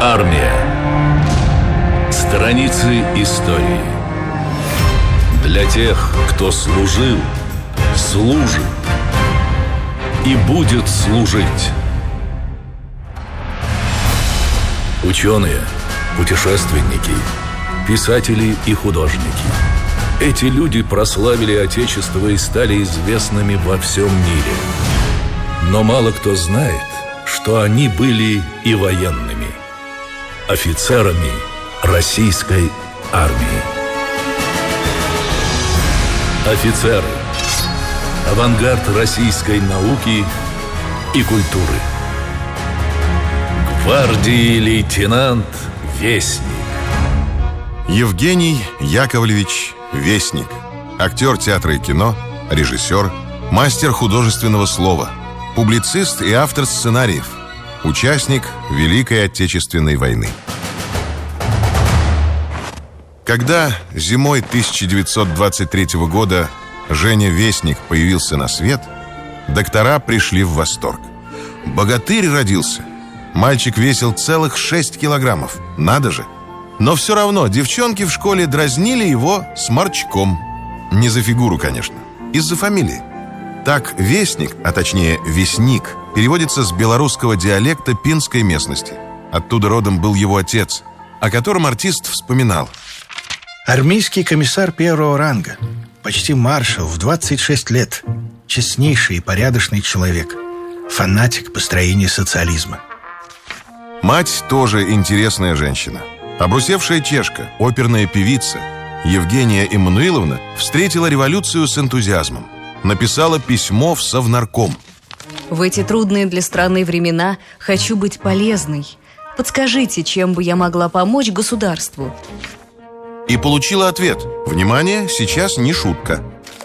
Армия. Страницы истории. Для тех, кто служил, служит и будет служить. Ученые, путешественники, писатели и художники. Эти люди прославили Отечество и стали известными во всем мире. Но мало кто знает, что они были и военными, офицерами российской армии. Офицеры. Авангард российской науки и культуры. Гвардии лейтенант Вестник. Евгений Яковлевич Вестник. Актер театра и кино, режиссер, мастер художественного слова, публицист и автор сценариев, участник Великой Отечественной войны. Когда зимой 1923 года Женя Вестник появился на свет, доктора пришли в восторг. Богатырь родился. Мальчик весил целых 6 килограммов. Надо же! Но все равно девчонки в школе дразнили его сморчком. Не за фигуру, конечно, из-за фамилии. Так Вестник, а точнее Весник, переводится с белорусского диалекта пинской местности. Оттуда родом был его отец, о котором артист вспоминал. Армейский комиссар первого ранга, почти маршал в 26 лет, честнейший и порядочный человек, фанатик построения социализма. Мать тоже интересная женщина. Обрусевшая чешка, оперная певица Евгения Эммануиловна встретила революцию с энтузиазмом. Написала письмо в Совнарком. В эти трудные для страны времена хочу быть полезной. Подскажите, чем бы я могла помочь государству? И получила ответ. Внимание, сейчас не шутка.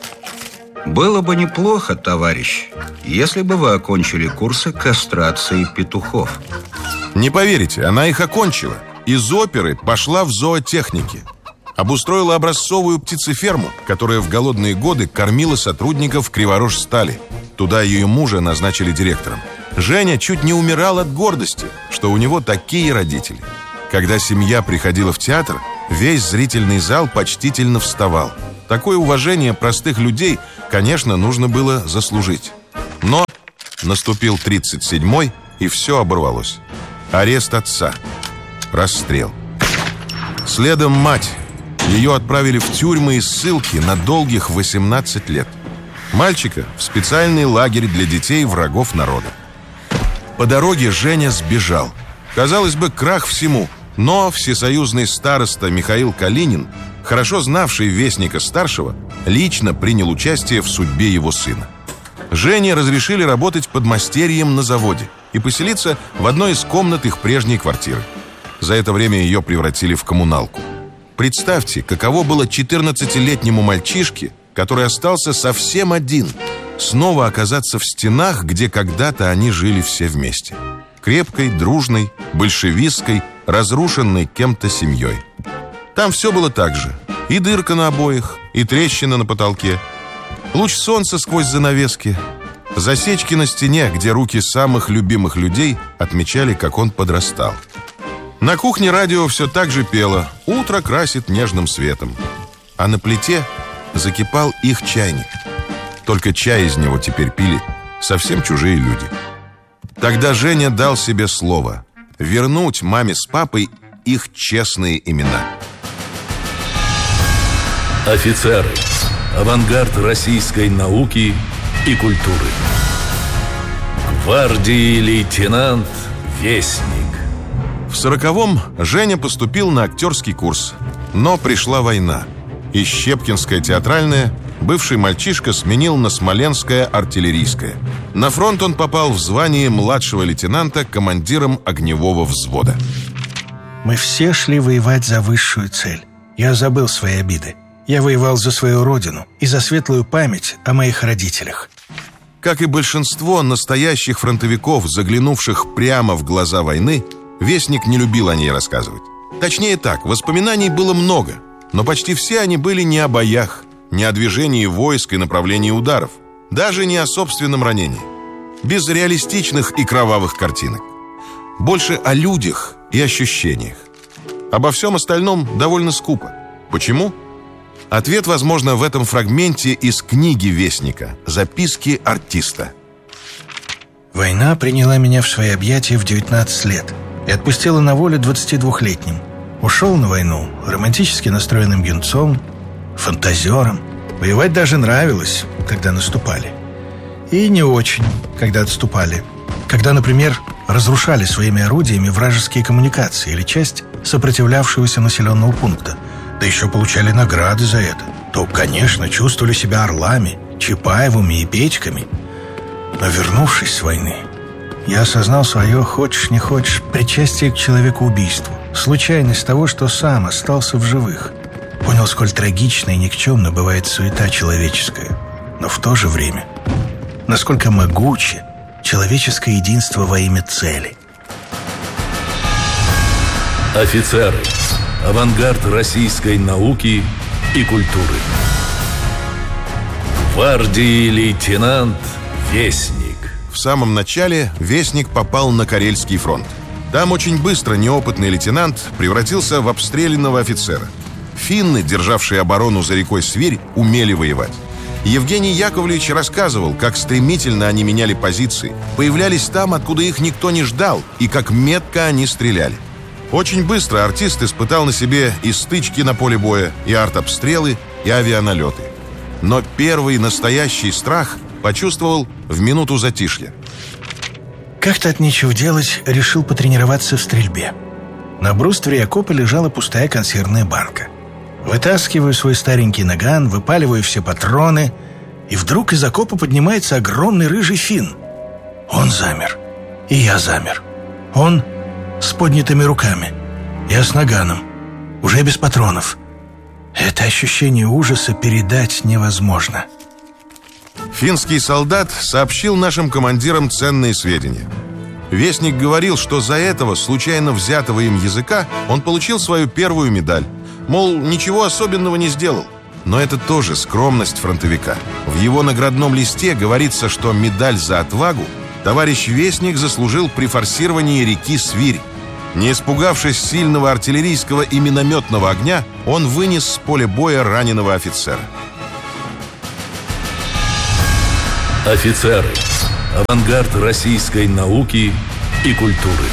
Было бы неплохо, товарищ, если бы вы окончили курсы кастрации петухов. Не поверите, она их окончила. Из оперы пошла в зоотехники. Обустроила образцовую птицеферму, которая в голодные годы кормила сотрудников Криворожстали. Туда ее мужа назначили директором. Женя чуть не умирал от гордости, что у него такие родители. Когда семья приходила в театр, весь зрительный зал почтительно вставал. Такое уважение простых людей, конечно, нужно было заслужить. Но наступил 37-й, и все оборвалось. Арест отца. Расстрел. Следом мать. Ее отправили в тюрьмы и ссылки на долгих 18 лет. Мальчика в специальный лагерь для детей врагов народа. По дороге Женя сбежал. Казалось бы, крах всему. Но всесоюзный староста Михаил Калинин, хорошо знавший Вестника-старшего, лично принял участие в судьбе его сына. Жене разрешили работать подмастерьем на заводе и поселиться в одной из комнат их прежней квартиры. За это время ее превратили в коммуналку. Представьте, каково было 14-летнему мальчишке, который остался совсем один, снова оказаться в стенах, где когда-то они жили все вместе. Крепкой, дружной, большевистской, разрушенной кем-то семьей. Там все было так же. И дырка на обоях, и трещина на потолке, луч солнца сквозь занавески, засечки на стене, где руки самых любимых людей отмечали, как он подрастал. На кухне радио все так же пело «Утро красит нежным светом». А на плите закипал их чайник. Только чай из него теперь пили совсем чужие люди. Тогда Женя дал себе слово вернуть маме с папой их честные имена. Офицеры. Авангард российской науки и культуры. Гвардии лейтенант Вестник. В 40-м Женя поступил на актерский курс. Но пришла война. И Щепкинское театральное бывший мальчишка сменил на Смоленское артиллерийское. На фронт он попал в звании младшего лейтенанта командиром огневого взвода. Мы все шли воевать за высшую цель. Я забыл свои обиды. Я воевал за свою родину и за светлую память о моих родителях. Как и большинство настоящих фронтовиков, заглянувших прямо в глаза войны, Вестник не любил о ней рассказывать. Точнее так, воспоминаний было много, но почти все они были не о боях, не о движении войск и направлении ударов, даже не о собственном ранении. Без реалистичных и кровавых картинок. Больше о людях, и ощущениях. Обо всем остальном довольно скупо. Почему? Ответ, возможно, в этом фрагменте из книги Вестника «Записки артиста». Война приняла меня в свои объятия в 19 лет и отпустила на волю 22-летним. Ушел на войну романтически настроенным юнцом, фантазером. Воевать даже нравилось, когда наступали. И не очень, когда отступали. Когда, например, разрушали своими орудиями вражеские коммуникации или часть сопротивлявшегося населенного пункта, да еще получали награды за это, то, конечно, чувствовали себя орлами, Чапаевыми и Петьками. Но, вернувшись с войны, я осознал свое, хочешь не хочешь, причастие к человекоубийству, случайность того, что сам остался в живых. Понял, сколь трагично и никчемно бывает суета человеческая, но в то же время насколько могуче человеческое единство во имя цели. Офицеры. Авангард российской науки и культуры. Гвардии лейтенант Вестник. В самом начале Вестник попал на Карельский фронт. Там очень быстро неопытный лейтенант превратился в обстрелянного офицера. Финны, державшие оборону за рекой Свирь, умели воевать. Евгений Яковлевич рассказывал, как стремительно они меняли позиции, появлялись там, откуда их никто не ждал, и как метко они стреляли. Очень быстро артист испытал на себе и стычки на поле боя, и артобстрелы, и авианалеты. Но первый настоящий страх почувствовал в минуту затишья. Как-то от нечего делать решил потренироваться в стрельбе. На бруствере окопа лежала пустая консервная банка. Вытаскиваю свой старенький наган, выпаливаю все патроны, и вдруг из окопа поднимается огромный рыжий финн. Он замер, и я замер. Он с поднятыми руками, я с наганом, уже без патронов. Это ощущение ужаса передать невозможно. Финский солдат сообщил нашим командирам ценные сведения. Вестник говорил, что за этого случайно взятого им языка он получил свою первую медаль. Мол, ничего особенного не сделал. Но это тоже скромность фронтовика. В его наградном листе говорится, что медаль за отвагу товарищ Вестник заслужил при форсировании реки Свирь. Не испугавшись сильного артиллерийского и минометного огня, он вынес с поля боя раненого офицера. Офицеры. Авангард российской науки и культуры.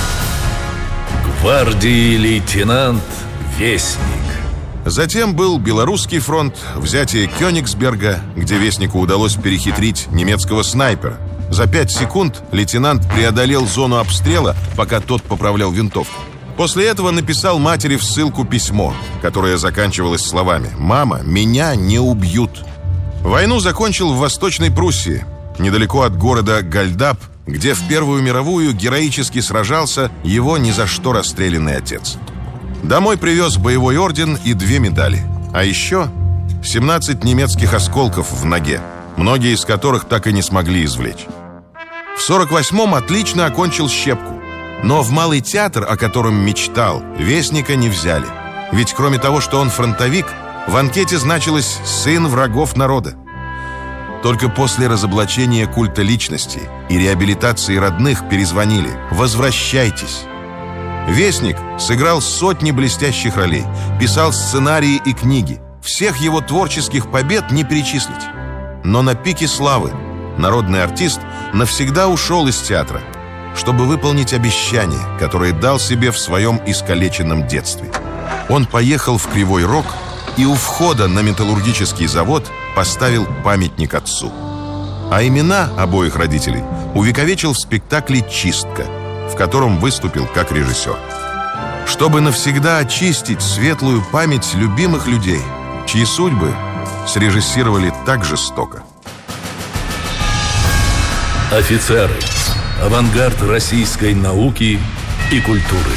Гвардии лейтенант Вестник. Затем был Белорусский фронт, взятие Кёнигсберга, где Вестнику удалось перехитрить немецкого снайпера. За 5 секунд лейтенант преодолел зону обстрела, пока тот поправлял винтовку. После этого написал матери в ссылку письмо, которое заканчивалось словами: «Мама, меня не убьют». Войну закончил в Восточной Пруссии, недалеко от города Гальдап, где в Первую мировую героически сражался его ни за что расстрелянный отец. Домой привез боевой орден и 2 медали. А еще 17 немецких осколков в ноге, многие из которых так и не смогли извлечь. В 48-м отлично окончил щепку. Но в Малый театр, о котором мечтал, Вестника не взяли. Ведь кроме того, что он фронтовик, в анкете значилось «сын врагов народа». Только после разоблачения культа личности и реабилитации родных перезвонили: «Возвращайтесь». Вестник сыграл сотни блестящих ролей, писал сценарии и книги. Всех его творческих побед не перечислить. Но на пике славы народный артист навсегда ушел из театра, чтобы выполнить обещание, которое дал себе в своем искалеченном детстве. Он поехал в Кривой Рог и у входа на металлургический завод поставил памятник отцу. А имена обоих родителей увековечил в спектакле «Чистка», в котором выступил как режиссер. Чтобы навсегда очистить светлую память любимых людей, чьи судьбы срежиссировали так жестоко. Офицеры. Авангард российской науки и культуры.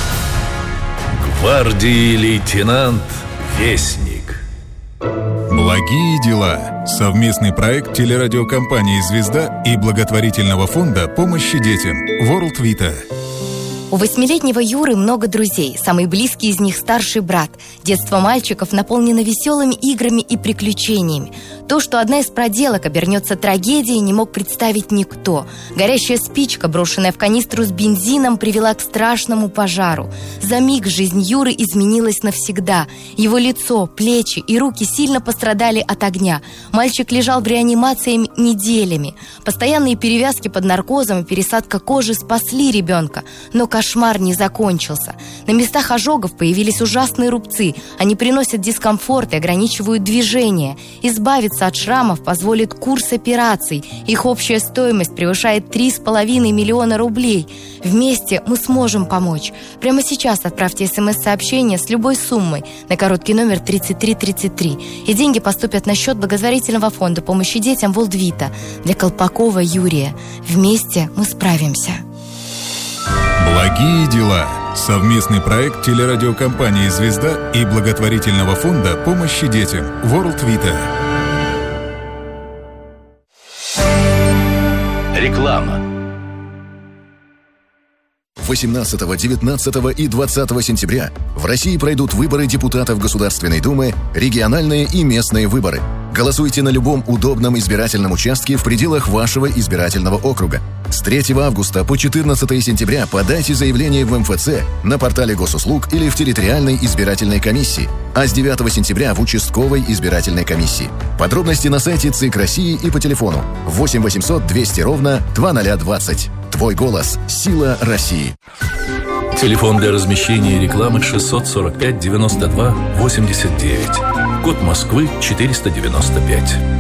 Гвардии лейтенант Вестник. Благие дела. Совместный проект телерадиокомпании «Звезда» и благотворительного фонда помощи детям World Vita. У 8-летнего Юры много друзей. Самый близкий из них — старший брат. Детство мальчиков наполнено веселыми играми и приключениями. То, что одна из проделок обернется трагедией, не мог представить никто. Горящая спичка, брошенная в канистру с бензином, привела к страшному пожару. За миг жизнь Юры изменилась навсегда. Его лицо, плечи и руки сильно пострадали от огня. Мальчик лежал в реанимации неделями. Постоянные перевязки под наркозом и пересадка кожи спасли ребенка. Но кошмар не закончился. На местах ожогов появились ужасные рубцы. Они приносят дискомфорт и ограничивают движение. Избавиться от шрамов позволит курс операций. Их общая стоимость превышает 3,5 миллиона рублей. Вместе мы сможем помочь. Прямо сейчас отправьте СМС-сообщение с любой суммой на короткий номер 3333. И деньги поступят на счет благотворительного фонда помощи детям Волдвита для Колпакова Юрия. Вместе мы справимся. Благие дела. Совместный проект телерадиокомпании «Звезда» и благотворительного фонда помощи детям World Vita. Реклама. 18, 19 и 20 сентября в России пройдут выборы депутатов Государственной Думы, региональные и местные выборы. Голосуйте на любом удобном избирательном участке в пределах вашего избирательного округа. С 3 августа по 14 сентября подайте заявление в МФЦ, на портале госуслуг или в территориальной избирательной комиссии, а с 9 сентября в участковой избирательной комиссии. Подробности на сайте ЦИК России и по телефону 8 800 200 ровно 2020. Твой голос – сила России. Телефон для размещения рекламы 645 92 89. Код Москвы 495.